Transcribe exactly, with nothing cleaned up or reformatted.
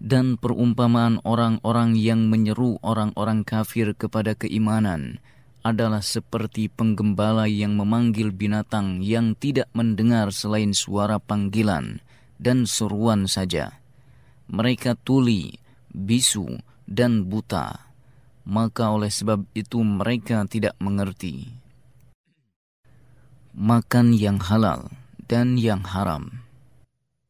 Dan perumpamaan orang-orang yang menyeru orang-orang kafir kepada keimanan adalah seperti penggembala yang memanggil binatang yang tidak mendengar selain suara panggilan dan seruan saja. Mereka tuli, bisu, dan buta, maka oleh sebab itu mereka tidak mengerti. Makan yang halal dan yang haram.